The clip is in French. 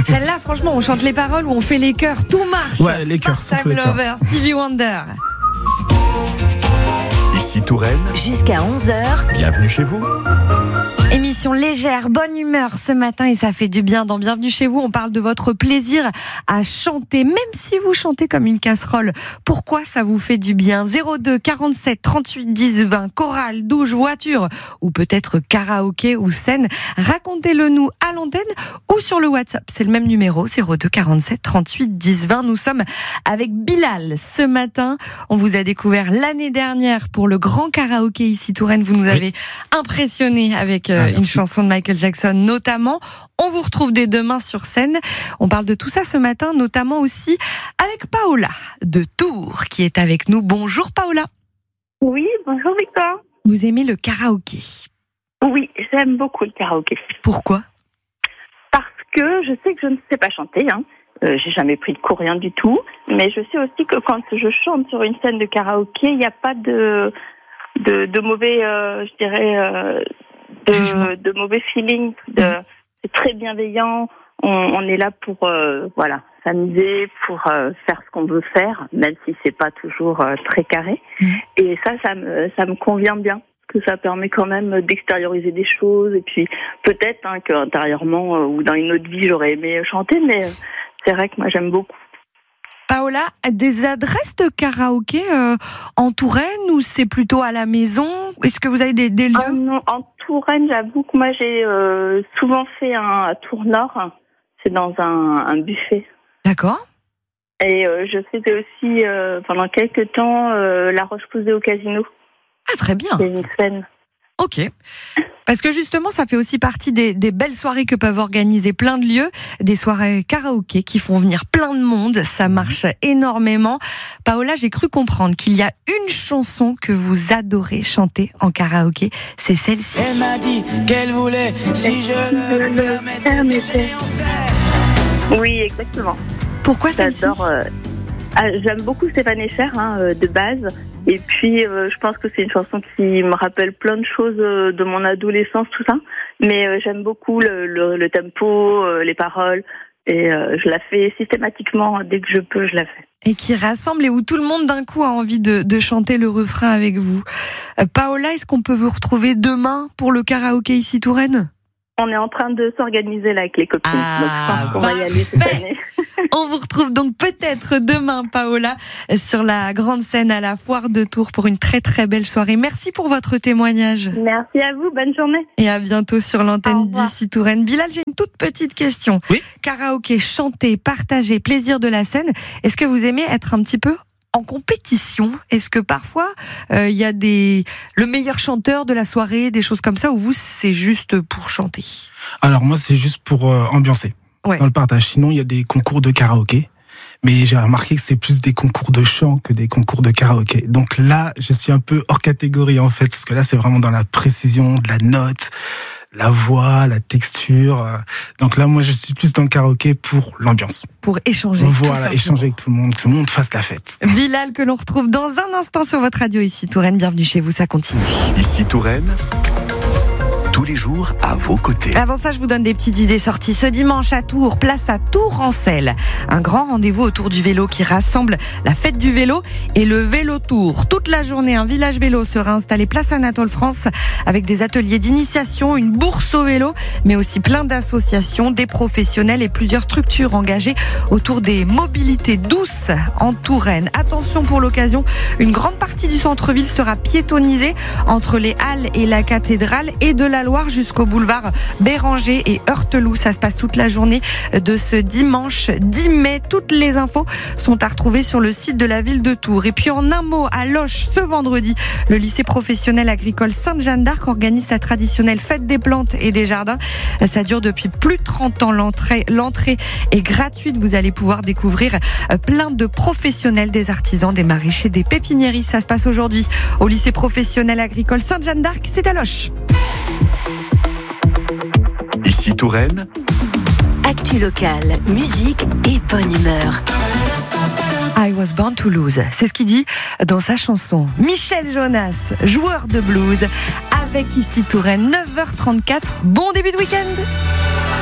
Celle-là, franchement, on chante les paroles ou on fait les chœurs, tout marche. Ouais, les chœurs, c'est Part-Time Lover, Stevie Wonder. Ici Touraine, Jusqu'à 11h, bienvenue chez vous. Émission légère, bonne humeur ce matin et ça fait du bien. Dans Bienvenue chez vous, on parle de votre plaisir à chanter, même si vous chantez comme une casserole. Pourquoi ça vous fait du bien? 02 47 38 10 20, chorale, douche, voiture ou peut-être karaoké ou scène. Racontez-le nous à l'antenne ou sur le WhatsApp. C'est le même numéro, 02 47 38 10 20. Nous sommes avec Bilal ce matin. On vous a découvert l'année dernière pour le grand karaoké ici Touraine. Vous nous avez impressionné avec une chanson de Michael Jackson notamment. On vous retrouve dès demain sur scène. On parle de tout ça ce matin, notamment aussi avec Paola de Tours qui est avec nous. Bonjour Paola. Oui, bonjour Victor. Vous aimez le karaoké? Oui, j'aime beaucoup le karaoké. Pourquoi? Parce que je sais que je ne sais pas chanter. J'ai jamais pris de cours, rien du tout. Mais je sais aussi que quand je chante sur une scène de karaoké, il n'y a pas de mauvais, je dirais, de mauvais feeling. C'est très bienveillant. On est là pour s'amuser, pour faire ce qu'on veut faire, même si c'est pas toujours très carré. Et ça me convient bien, parce que ça permet quand même d'extérioriser des choses. Et puis peut-être qu'intérieurement ou dans une autre vie, j'aurais aimé chanter, mais c'est vrai que moi j'aime beaucoup. Paola, des adresses de karaoké en Touraine ou c'est plutôt à la maison? Est-ce que vous avez des lieux? Non, en Touraine, j'avoue que moi j'ai souvent fait à Tours-Nord. C'est dans un buffet. D'accord. Et je faisais aussi pendant quelques temps La Roche-Posay au casino. Ah, très bien. C'est une scène. Ok. Parce que justement, ça fait aussi partie des belles soirées que peuvent organiser plein de lieux, des soirées karaoké qui font venir plein de monde, ça marche énormément. Paola, j'ai cru comprendre qu'il y a une chanson que vous adorez chanter en karaoké, c'est celle-ci. Elle m'a dit qu'elle voulait, si je le permettais. Oui, exactement. Pourquoi celle-ci? J'aime beaucoup Stéphane Echer de base. Et puis, je pense que c'est une chanson qui me rappelle plein de choses de mon adolescence, tout ça. Mais j'aime beaucoup le tempo, les paroles. Et je la fais systématiquement. Dès que je peux, je la fais. Et qui rassemble et où tout le monde d'un coup a envie de chanter le refrain avec vous. Paola, est-ce qu'on peut vous retrouver demain pour le karaoké ici Touraine? On est en train de s'organiser là avec les copines. Donc je pense qu'on va y aller cette année. On vous retrouve donc peut-être demain, Paola, sur la grande scène à la Foire de Tours pour une très très belle soirée. Merci pour votre témoignage. Merci à vous, bonne journée. Et à bientôt sur l'antenne d'ici Touraine. Bilal, j'ai une toute petite question. Oui. Karaoké, chanter, partager, plaisir de la scène. Est-ce que vous aimez être un petit peu en compétition? Est-ce que parfois il y a le meilleur chanteur de la soirée, des choses comme ça, ou vous c'est juste pour chanter? Alors moi c'est juste pour ambiancer dans le partage. Sinon il y a des concours de karaoké, mais j'ai remarqué que c'est plus des concours de chant que des concours de karaoké. Donc là je suis un peu hors catégorie en fait, parce que là c'est vraiment dans la précision de la note, la voix, la texture. Donc là, moi, je suis plus dans le karaoké pour l'ambiance. Pour échanger. Voilà, échanger avec tout le monde, que le monde fasse la fête. Bilal, que l'on retrouve dans un instant sur votre radio ici Touraine. Bienvenue chez vous, ça continue. Ici Touraine, tous les jours à vos côtés. Avant ça, je vous donne des petites idées sorties. Ce dimanche à Tours, place à Tour-en-Selle. Un grand rendez-vous autour du vélo qui rassemble la fête du vélo et le vélo tour. Toute la journée, un village vélo sera installé place Anatole France avec des ateliers d'initiation, une bourse au vélo, mais aussi plein d'associations, des professionnels et plusieurs structures engagées autour des mobilités douces en Touraine. Attention pour l'occasion, une grande partie du centre-ville sera piétonnisée entre les Halles et la cathédrale et de la Loire jusqu'au boulevard Béranger et Heurteloup. Ça se passe toute la journée de ce dimanche 10 mai. Toutes les infos sont à retrouver sur le site de la ville de Tours. Et puis en un mot, à Loches, ce vendredi, le lycée professionnel agricole Sainte-Jeanne d'Arc organise sa traditionnelle fête des plantes et des jardins. Ça dure depuis plus de 30 ans. L'entrée est gratuite. Vous allez pouvoir découvrir plein de professionnels, des artisans, des maraîchers, des pépiniéristes. Ça se passe aujourd'hui au lycée professionnel agricole Sainte-Jeanne d'Arc. C'est à Loches. Ici Touraine, actu locale, musique et bonne humeur. I was born to lose, c'est ce qu'il dit dans sa chanson. Michel Jonas, joueur de blues, avec ici Touraine, 9h34. Bon début de week-end.